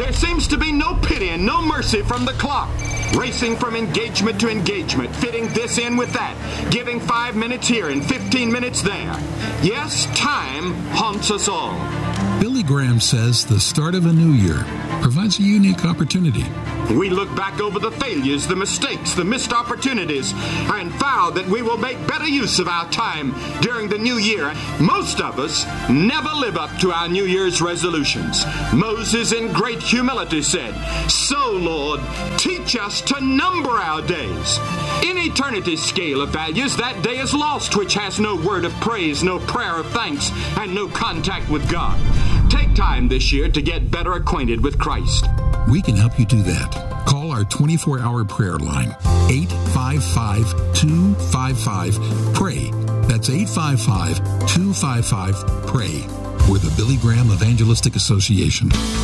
There seems to be no pity and no mercy from the clock. Racing from engagement to engagement, fitting this in with that, giving 5 minutes here and 15 minutes there. Yes, time haunts us all. Billy Graham says the start of a new year provides a unique opportunity. We look back over the failures, the mistakes, the missed opportunities, and vow that we will make better use of our time during the new year. Most of us never live up to our New Year's resolutions. Moses in great humility said, "So, Lord, teach us to number our days." In eternity's scale of values, that day is lost which has no word of praise, no prayer of thanks, and no contact with God. Take time this year to get better acquainted with Christ. We can help you do that. Call our 24-hour prayer line, 855-255-PRAY. That's 855-255-PRAY. We're the Billy Graham Evangelistic Association.